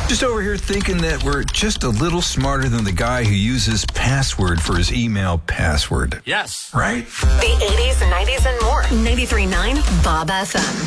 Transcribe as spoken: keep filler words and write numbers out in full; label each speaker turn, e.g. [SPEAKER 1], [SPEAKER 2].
[SPEAKER 1] Just over here thinking that we're just a little smarter than the guy who uses password for his email password.
[SPEAKER 2] Yes.
[SPEAKER 1] Right?
[SPEAKER 3] The eighties, nineties, and more. ninety-three point nine Bob F M.